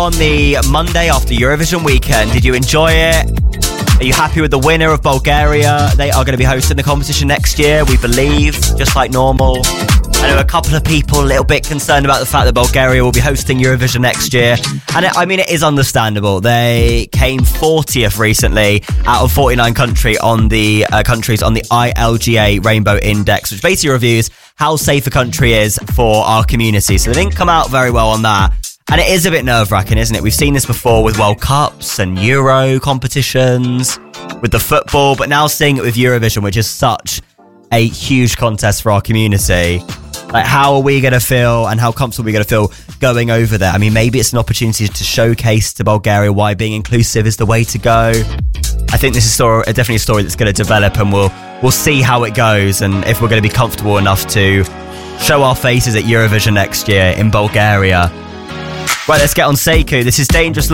on the Monday after Eurovision weekend. Did you enjoy it? Are you happy with the winner of Bulgaria? They are going to be hosting the competition next year, we believe, just like normal. I know a couple of people a little bit concerned about the fact that Bulgaria will be hosting Eurovision next year. And it is understandable. They came 40th recently out of 49 countries on the ILGA Rainbow Index, which basically reviews how safe a country is for our community. So they didn't come out very well on that. And it is a bit nerve-wracking, isn't it? We've seen this before with World Cups and Euro competitions, with the football, but now seeing it with Eurovision, which is such a huge contest for our community. Like, how are we going to feel and how comfortable are we going to feel going over there? I mean, maybe it's an opportunity to showcase to Bulgaria why being inclusive is the way to go. I think this is definitely a story that's going to develop, and we'll see how it goes and if we're going to be comfortable enough to show our faces at Eurovision next year in Bulgaria. Right, let's get on Sekou. This is Dangerous Love.